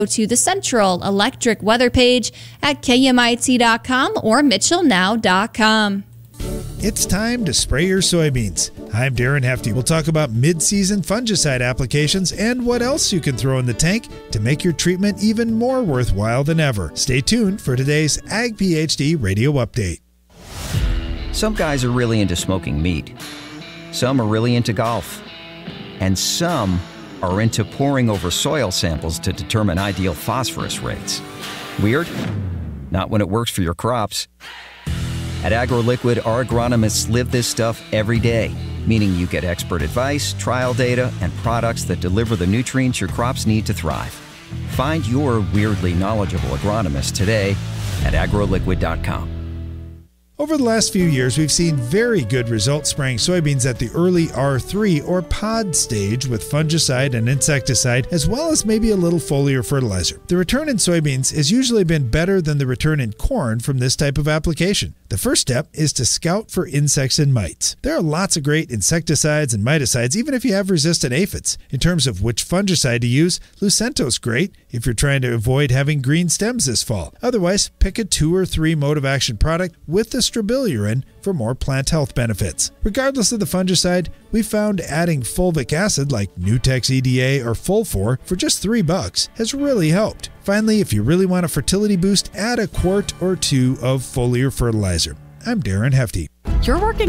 to the Central Electric weather page at KMIT.com or MitchellNow.com. It's time to spray your soybeans. I'm Darren Hefty. We'll talk about mid-season fungicide applications and what else you can throw in the tank to make your treatment even more worthwhile than ever. Stay tuned for today's Ag PhD radio update. Some guys are really into smoking meat. Some are really into golf. And some are into poring over soil samples to determine ideal phosphorus rates. Weird? Not when it works for your crops. At AgroLiquid, our agronomists live this stuff every day, meaning you get expert advice, trial data, and products that deliver the nutrients your crops need to thrive. Find your weirdly knowledgeable agronomist today at agroliquid.com. Over the last few years, we've seen very good results spraying soybeans at the early R3 or pod stage with fungicide and insecticide, as well as maybe a little foliar fertilizer. The return in soybeans has usually been better than the return in corn from this type of application. The first step is to scout for insects and mites. There are lots of great insecticides and miticides, even if you have resistant aphids. In terms of which fungicide to use, Lucento's great if you're trying to avoid having green stems this fall. Otherwise, pick a 2 or 3 mode of action product with the strobilurin for more plant health benefits. Regardless of the fungicide, we found adding fulvic acid like Nutex EDA or Fulfor for just $3 has really helped. Finally, if you really want a fertility boost, add a quart or 2 of foliar fertilizer. I'm Darren Hefty. You're working